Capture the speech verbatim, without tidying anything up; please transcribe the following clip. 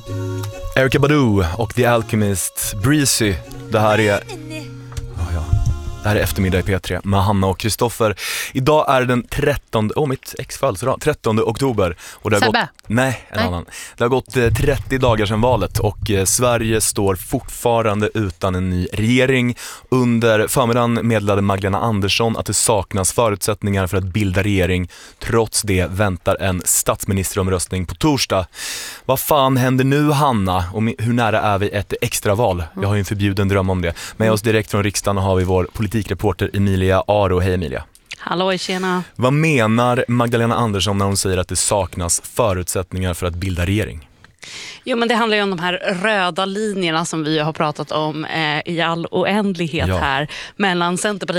Erykah Badu och The Alchemist, Breezy. Det här är... Oh ja. Det här är eftermiddag i P tre med Hanna och Kristoffer. Idag är den trettonde, åh oh, mitt ex födelsedag, trettonde oktober. Och det har Sebbe? gått, nej, en nej. annan. Det har gått eh, trettio dagar sedan valet och eh, Sverige står fortfarande utan en ny regering. Under förmiddagen meddelade Magdalena Andersson att det saknas förutsättningar för att bilda regering. Trots det väntar en statsministeromröstning på torsdag. Vad fan händer nu, Hanna? Och hur nära är vi ett extraval? Jag har ju en förbjuden dröm om det. Med oss direkt från riksdagen har vi vår politikreporter Emilia Aro. Hej Emilia. Hallå, tjena. Vad menar Magdalena Andersson när hon säger att det saknas förutsättningar för att bilda regering? Jo, men det handlar ju om de här röda linjerna som vi har pratat om eh, i all oändlighet Ja. här mellan Centerpartiet